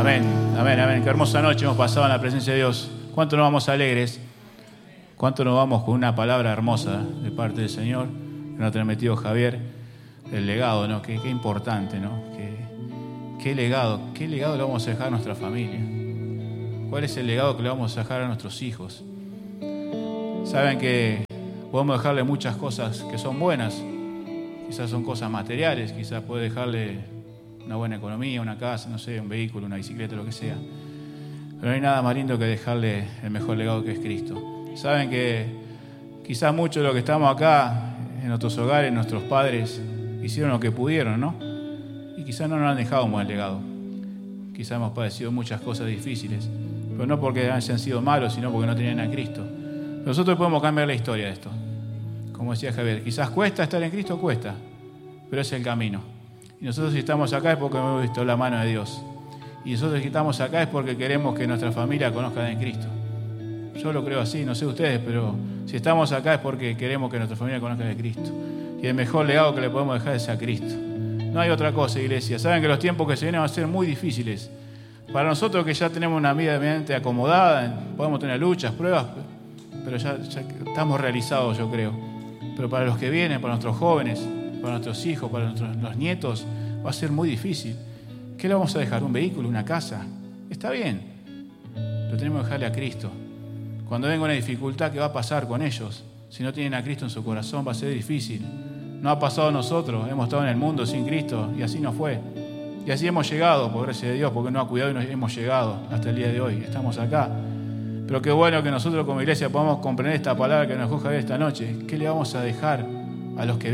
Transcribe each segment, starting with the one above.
Amén, amén, amén. Qué hermosa noche hemos pasado en la presencia de Dios. ¿Cuánto nos vamos alegres? ¿Cuánto nos vamos con una palabra hermosa de parte del Señor que nos ha transmitido Javier? El legado, ¿no? Qué importante, ¿no? ¿Qué legado le vamos a dejar a nuestra familia? ¿Cuál es el legado que le vamos a dejar a nuestros hijos? Saben que podemos dejarle muchas cosas que son buenas. Quizás son cosas materiales, quizás puede dejarle una buena economía, una casa, no sé, un vehículo, una bicicleta, lo que sea. Pero no hay nada más lindo que dejarle el mejor legado que es Cristo. Saben que quizás muchos de los que estamos acá, en nuestros hogares, nuestros padres, hicieron lo que pudieron, ¿no? Y quizás no nos han dejado un buen legado. Quizás hemos padecido muchas cosas difíciles, pero no porque hayan sido malos, sino porque no tenían a Cristo. Pero nosotros podemos cambiar la historia de esto. Como decía Javier, quizás cuesta estar en Cristo, cuesta, pero es el camino. Y nosotros si estamos acá es porque hemos visto la mano de Dios. Y nosotros si estamos acá es porque queremos que nuestra familia conozca de Cristo. Yo lo creo así, no sé ustedes, pero si estamos acá es porque queremos que nuestra familia conozca de Cristo. Y el mejor legado que le podemos dejar es a Cristo. No hay otra cosa, iglesia. Saben que los tiempos que se vienen van a ser muy difíciles. Para nosotros que ya tenemos una vida medianamente acomodada, podemos tener luchas, pruebas, pero ya estamos realizados, yo creo. Pero para los que vienen, para nuestros jóvenes, para nuestros hijos, para los nietos, va a ser muy difícil. ¿Qué le vamos a dejar? ¿Un vehículo? ¿Una casa? Está bien, pero tenemos que dejarle a Cristo. Cuando venga una dificultad, ¿qué va a pasar con ellos? Si no tienen a Cristo en su corazón, va a ser difícil. No ha pasado a nosotros, hemos estado en el mundo sin Cristo y así no fue. Y así hemos llegado, por gracia de Dios, porque no ha cuidado y nos hemos llegado hasta el día de hoy. Estamos acá. Pero qué bueno que nosotros como iglesia podamos comprender esta palabra que nos dejó Javier esta noche. ¿Qué le vamos a dejar a los que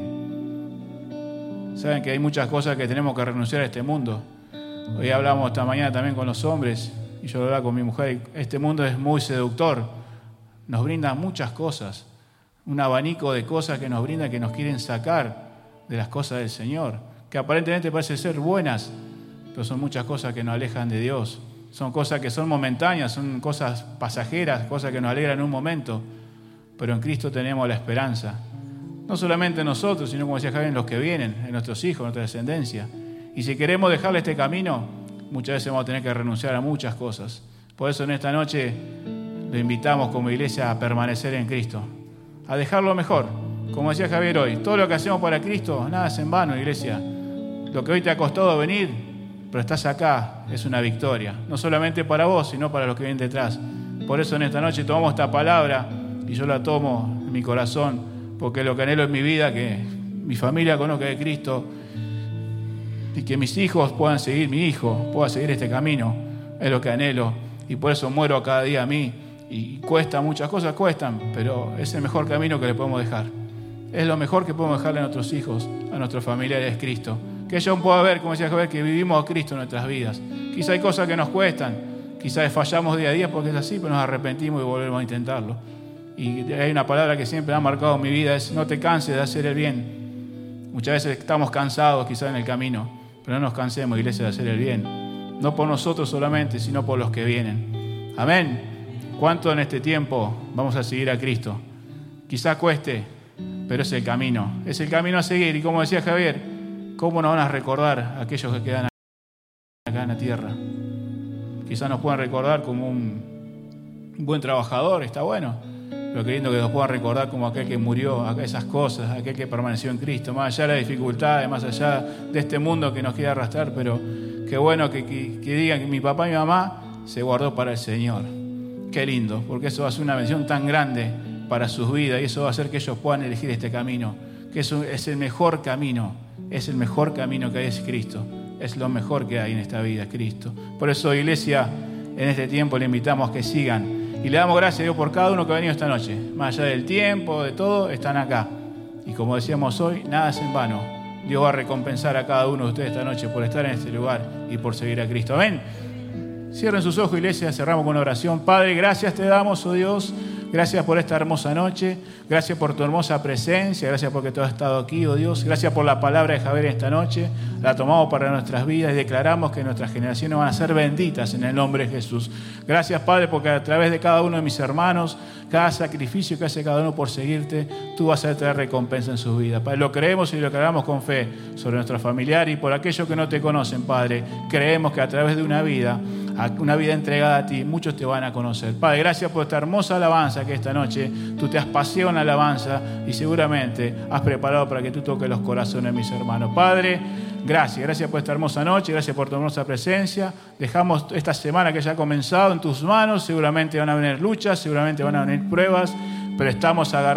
vienen? Saben que hay muchas cosas que tenemos que renunciar a este mundo. Hoy hablamos esta mañana también con los hombres, y yo lo hablaba con mi mujer. Este mundo es muy seductor. Nos brinda muchas cosas. Un abanico de cosas que nos brinda, que nos quieren sacar de las cosas del Señor. Que aparentemente parecen ser buenas, pero son muchas cosas que nos alejan de Dios. Son cosas que son momentáneas, son cosas pasajeras, cosas que nos alegran en un momento. Pero en Cristo tenemos la esperanza. No solamente nosotros, sino como decía Javier, en los que vienen, en nuestros hijos, en nuestra descendencia. Y si queremos dejarle este camino, muchas veces vamos a tener que renunciar a muchas cosas. Por eso en esta noche le invitamos como iglesia a permanecer en Cristo, a dejarlo mejor. Como decía Javier hoy, todo lo que hacemos para Cristo, nada es en vano, iglesia. Lo que hoy te ha costado venir, pero estás acá, es una victoria. No solamente para vos, sino para los que vienen detrás. Por eso en esta noche tomamos esta palabra y yo la tomo en mi corazón, porque lo que anhelo en mi vida, que mi familia conozca de Cristo y que mis hijos puedan seguir, mi hijo pueda seguir este camino, es lo que anhelo. Y por eso muero cada día a mí. Y cuesta, muchas cosas cuestan, pero es el mejor camino que le podemos dejar. Es lo mejor que podemos dejarle a nuestros hijos, a nuestros familiares, Cristo. Que ellos puedan ver, como decía Javier, que vivimos a Cristo en nuestras vidas. Quizá hay cosas que nos cuestan, quizás fallamos día a día porque es así, pero nos arrepentimos y volvemos a intentarlo. Y hay una palabra que siempre ha marcado mi vida, es no te canses de hacer el bien. Muchas veces estamos cansados quizás en el camino, pero no nos cansemos, iglesia, de hacer el bien. No por nosotros solamente, sino por los que vienen. Amén. ¿Cuánto en este tiempo vamos a seguir a Cristo? Quizá cueste, pero es el camino. Es el camino a seguir. Y como decía Javier, ¿cómo nos van a recordar aquellos que quedan acá en la tierra? Quizás nos puedan recordar como un buen trabajador, está bueno. Pero qué lindo que nos puedan recordar como aquel que murió, esas cosas, aquel que permaneció en Cristo. Más allá de las dificultades, más allá de este mundo que nos quiere arrastrar. Pero qué bueno que digan que mi papá y mi mamá se guardó para el Señor. Qué lindo, porque eso va a ser una bendición tan grande para sus vidas y eso va a hacer que ellos puedan elegir este camino, que eso es el mejor camino, es el mejor camino que hay, es Cristo, es lo mejor que hay en esta vida, Cristo. Por eso, iglesia, en este tiempo le invitamos a que sigan y le damos gracias a Dios por cada uno que ha venido esta noche, más allá del tiempo, de todo, están acá. Y como decíamos hoy, nada es en vano. Dios va a recompensar a cada uno de ustedes esta noche por estar en este lugar y por seguir a Cristo. Amén. Cierren sus ojos, iglesia, cerramos con una oración. Padre, gracias te damos, oh Dios, Gracias por esta hermosa noche. Gracias por tu hermosa presencia. Gracias porque tú has estado aquí, oh Dios. Gracias por la palabra de Javier esta noche. La tomamos para nuestras vidas y declaramos que nuestras generaciones van a ser benditas en el nombre de Jesús. Gracias, Padre, porque a través de cada uno de mis hermanos, cada sacrificio que hace cada uno por seguirte, tú vas a traer recompensa en sus vidas. Padre, lo creemos y lo declaramos con fe sobre nuestros familiares y por aquellos que no te conocen, Padre. Creemos que a través de una vida entregada a ti, muchos te van a conocer. Padre, gracias por esta hermosa alabanza que esta noche tú te has paseado en la alabanza y seguramente has preparado para que tú toques los corazones de mis hermanos. Padre, gracias por esta hermosa noche, gracias por tu hermosa presencia. Dejamos esta semana que ya ha comenzado en tus manos. Seguramente van a venir luchas, seguramente van a venir pruebas, pero estamos agarrados